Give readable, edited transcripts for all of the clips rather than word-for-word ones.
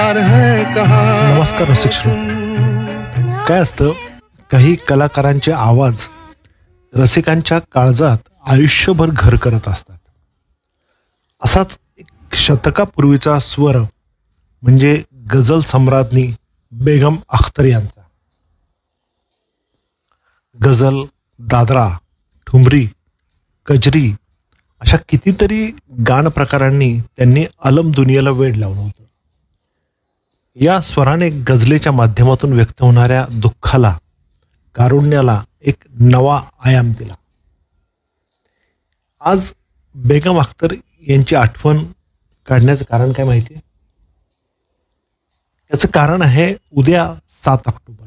प्यार है कहा. नमस्कार रसिक श्रोते. काय असतं, काही कलाकारांचे आवाज रसिकांच्या काळजात आयुष्यभर घर करत असतात. असाच एक शतकापूर्वीचा स्वर म्हणजे गझल सम्राज्ञी बेगम अख्तर यांचा. गझल, दादरा, ठुमरी, कजरी अशा कितीतरी गान प्रकारांनी त्यांनी अलम दुनियेला वेड लावलं होतं. या स्वराने गझलेच्या माध्यमातून व्यक्त होणाऱ्या दुःखाला, कारुण्याला एक नवा आयाम दिला. आज बेगम अख्तर यांची आठवण काढण्याचं कारण काय माहिती आहे? याचं कारण आहे उद्या 7 ऑक्टोबर.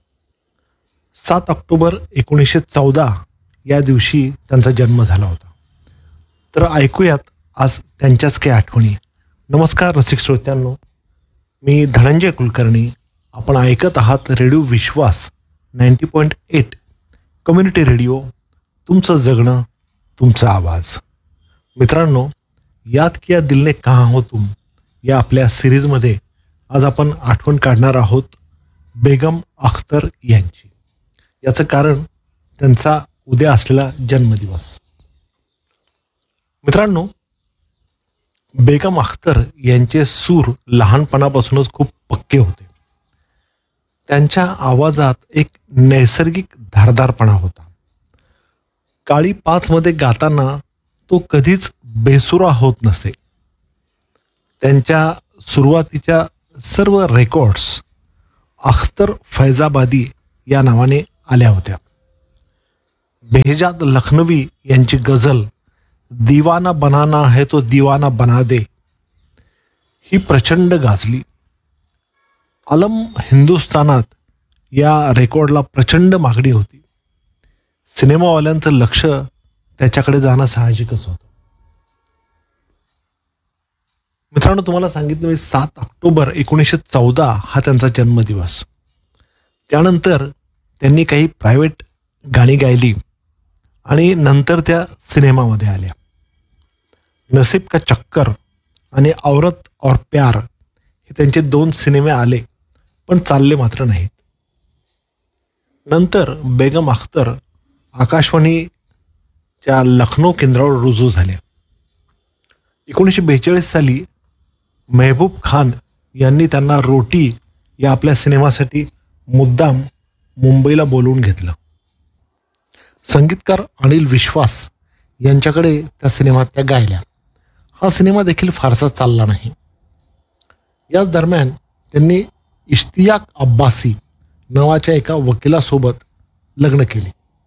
7 ऑक्टोबर 1914 या दिवशी त्यांचा जन्म झाला होता. तर ऐकूयात आज त्यांच्याच काही आठवणी. नमस्कार रसिक श्रोत्यांनो, मी धनंजय कुलकर्णी. आपण ऐकत आहात रेडिओ विश्वास 90.8 कम्युनिटी रेडिओ. तुमचं जगणं, तुमचा आवाज. मित्रांनो, याद किया दिल ने कहा हो तुम या आपल्या सिरीजमध्ये आज आपण आठवण काढणार आहोत बेगम अख्तर यांची. याचं कारण त्यांचा उद्या असलेला जन्मदिवस. मित्रांनो, बेगम अख्तर यांचे सूर लहानपणापासूनच खूप पक्के होते. त्यांच्या आवाजात एक नैसर्गिक धारदारपणा होता. काळी पाचमध्ये गाताना तो कधीच बेसुरा होत नसे. त्यांच्या सुरुवातीच्या सर्व रेकॉर्ड्स अख्तर फैजाबादी या नावाने आल्या होत्या. बेहजाद लखनवी यांची गझल दीवाना बनाना है तो दीवाना बना दे ही प्रचंड गाजली. अलम हिंदुस्थानात या रेकॉर्डला प्रचंड मागणी होती. सिनेमावाल्यांचं लक्ष त्याच्याकडे जाणं साहजिकच होतं. मित्रांनो, तुम्हाला सांगितलं मी 7 ऑक्टोबर 1914 हा त्यांचा जन्मदिवस. त्यानंतर त्यांनी काही प्रायव्हेट गाणी गायली आणि नंतर त्या सिनेमामध्ये आल्या. नसीब का चक्कर आणि औरत और प्यार हे त्यांचे 2 सिनेमे आले, पण चालले मात्र नाहीत. नंतर बेगम अख्तर आकाशवाणीच्या लखनौ केंद्रावर रुजू झाल्या. 1942 साली मेहबूब खान यांनी त्यांना रोटी या आपल्या सिनेमासाठी मुद्दाम मुंबईला बोलवून घेतलं. संगीतकार अनिल विश्वास यांच्याकडे त्या सिनेमात त्या गायल्या. हा सिनेमा देखील फारसा चालला नाही. याच दरम्यान त्यांनी इश्तियाक अब्बासी नावाच्या एका वकिलासोबत लग्न केले.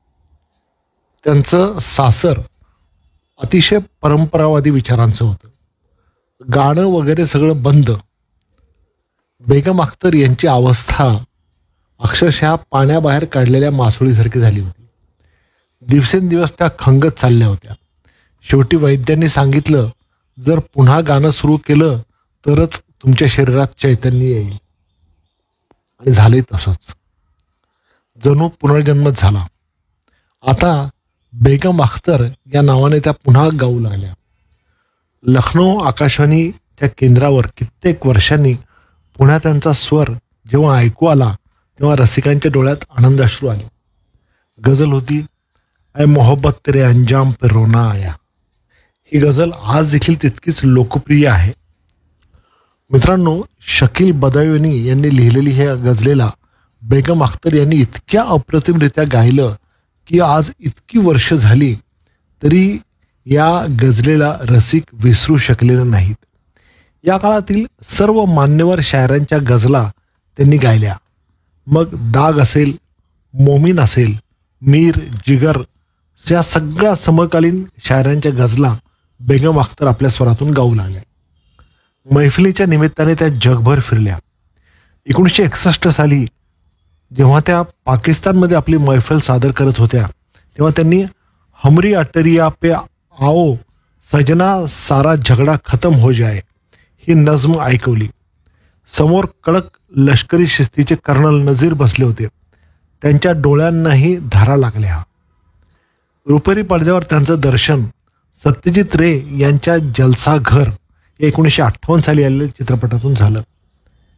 त्यांचं सासर अतिशय परंपरावादी विचारांचं होतं. गाणं वगैरे सगळं बंद. बेगम अख्तर यांची अवस्था अक्षरशः पाण्याबाहेर काढलेल्या मासोळीसारखी झाली होती. दिवसेंदिवस त्या खंगत चालल्या होत्या. शेवटी वैद्यांनी सांगितलं, जर पुन्हा गाणं सुरू केलं तरच तुमच्या शरीरात चैतन्य येईल. आणि झालंय तसंच. जणू पुनर्जन्मच झाला. आता बेगम अख्तर या नावाने त्या पुन्हा गाऊ लागल्या. लखनौ आकाशवाणीच्या केंद्रावर कित्येक वर्षांनी पुन्हा त्यांचा स्वर जेव्हा ऐकू आला तेव्हा रसिकांच्या डोळ्यात आनंदाश्रू आले. गझल होती ऐ मोहब्बत तेरे अंजाम पे रोना आया. ही गझल आज देखील तितकीच लोकप्रिय आहे. मित्रांनो, शकील बदायुनी यांनी लिहिलेली ह्या गझलेला बेगम अख्तर यांनी इतक्या अप्रतिमरित्या गायलं की आज इतकी वर्ष झाली तरी या गझलेला रसिक विसरू शकलेले नाहीत. या काळातील सर्व मान्यवर शायरांच्या गझला त्यांनी गायल्या. मग दाग असेल, मोमीन असेल, मीर, जिगर या सगळ्या समकालीन शायरांच्या गझला बेगम अख्तर आपल्या स्वरातून गाऊ लागल्या. मैफिलीच्या निमित्ताने त्या जगभर फिरल्या. 1961 साली जेव्हा त्या पाकिस्तानमध्ये आपली मैफल सादर करत होत्या तेव्हा त्यांनी हमरी अटरिया पे आओ सजना सारा झगडा खतम हो जाए ही नज्म ऐकवली. समोर कडक लष्करी शिस्तीचे कर्नल नजीर बसले होते. त्यांच्या डोळ्यांनाही धारा लागल्या. रुपेरी पडद्यावर त्यांचं दर्शन सत्यजित रे यांच्या जलसा घर या 1958 साली आलेल्या चित्रपटातून झालं.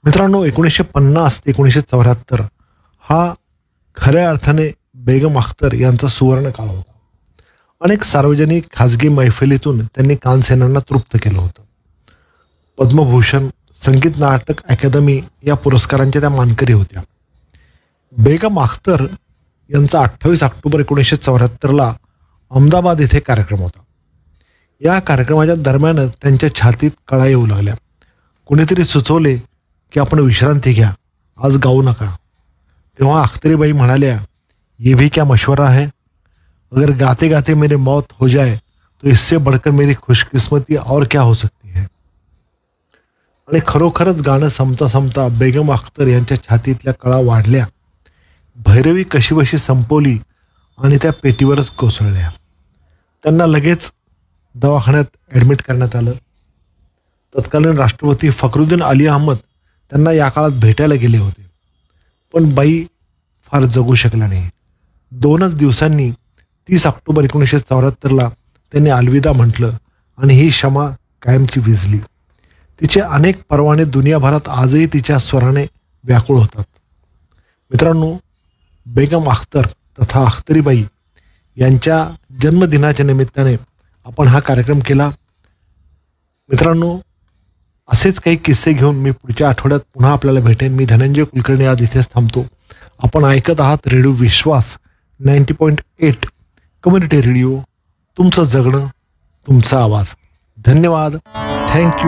मित्रांनो, 1950 ते 1974 हा खऱ्या अर्थाने बेगम अख्तर यांचा सुवर्ण काळ होता. अनेक सार्वजनिक खाजगी मैफिलीतून त्यांनी कानसेनांना तृप्त केलं होतं. पद्मभूषण, संगीत नाटक अकादमी या पुरस्कारांच्या त्या मानकरी होत्या. बेगम अख्तर यांचा 28 ऑक्टोबर 1974ला अहमदाबाद येथे कार्यक्रम होता. या कार्यक्रमाच्या दरम्यानच त्यांच्या छातीत कळा येऊ लागल्या. कुणीतरी सुचवले की आपण विश्रांती घ्या, आज गाऊ नका. तेव्हा अख्तरीबाई म्हणाल्या, ये भी क्या मशवरा है, अगर गाते गाते मेरी मौत हो जाए तो इससे बढ़कर मेरी खुशकिस्मती और क्या हो सकती है. आणि खरोखरच गाणं संपता संपता बेगम अख्तर यांच्या छातीतल्या कळा वाढल्या. भैरवी कशीबशी संपवली आणि त्या पेटीवरच कोसळल्या. त्यांना लगेच दवाखान्यात ॲडमिट करण्यात आलं. तत्कालीन राष्ट्रपती फखरुद्दीन अली अहमद त्यांना या काळात भेटायला गेले होते, पण बाई फार जगू शकल्या नाही. 2च दिवसांनी 30 ऑक्टोबर 1974ला त्यांनी अलविदा म्हटलं आणि ही क्षमा कायमची विझली. तिचे अनेक परवाने दुनियाभरात आजही तिच्या स्वराने व्याकुळ होतात. मित्रांनो, बेगम अख्तर तथा अख्तरीबाई यांच्या जन्मदिनाच्या निमित्ताने आपण हा कार्यक्रम केला. मित्रांनो, असेच काही किस्से घेऊन मी पुढच्या आठवड्यात पुन्हा आपल्याला भेटेन. मी धनंजय कुलकर्णी आज इथेच थांबतो. आपण ऐकत आहात रेडिओ विश्वास 90.8 कम्युनिटी रेडिओ. तुमचं जगणं, तुमचा आवाज. धन्यवाद. थँक्यू.